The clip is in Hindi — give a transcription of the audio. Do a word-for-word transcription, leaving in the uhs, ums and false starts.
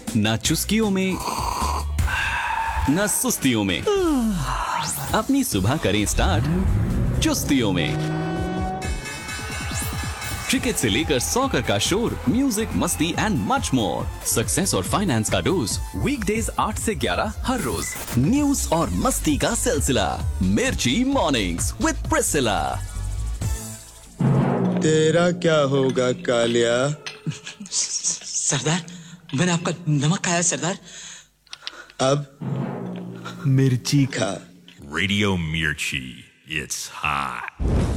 ना चुस्कियों में, ना सुस्तियों में, अपनी सुबह करें स्टार्ट चुस्तियों में। क्रिकेट से लेकर सॉकर का शोर, म्यूजिक, मस्ती एंड मच मोर। सक्सेस और फाइनेंस का डोज, वीकडेज आठ से ग्यारह हर रोज। न्यूज और मस्ती का सिलसिला, मिर्ची मॉर्निंग्स विद प्रिसिला। तेरा क्या होगा कालिया? सरदार, मैंने आपका नमक खाया सरदार। अब मिर्ची खा। Radio Mirchi, it's hot.